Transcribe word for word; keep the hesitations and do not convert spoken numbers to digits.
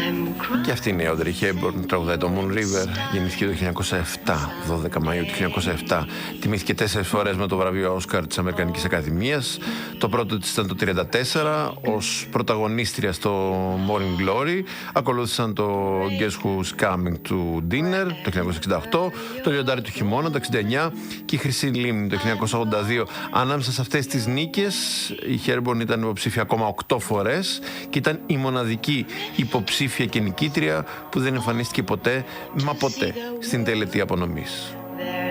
Και αυτή είναι η Audrey Hepburn, τραγουδάει το Moon River. Γεννήθηκε το χίλια εννιακόσια επτά, δώδεκα Μαΐου του χίλια εννιακόσια επτά. Τιμήθηκε τέσσερις φορές με το βραβείο Όσκαρ της Αμερικανικής Ακαδημίας. Το πρώτο της ήταν το τριάντα τέσσερα ως πρωταγωνίστρια στο Morning Glory. Ακολούθησαν το Guess Who's Coming to Dinner το χίλια εννιακόσια εξήντα οκτώ, το Λιοντάρι του χειμώνα το εξήντα εννιά και η Χρυσή Λίμνη το χίλια εννιακόσια ογδόντα δύο. Ανάμεσα σε αυτές τις νίκες η Hepburn ήταν υποψήφια ακόμα οκτώ φορές και ήταν η μοναδική υποψήφια και νικήτρια που δεν εμφανίστηκε ποτέ, μα ποτέ, στην τελετή απονομής.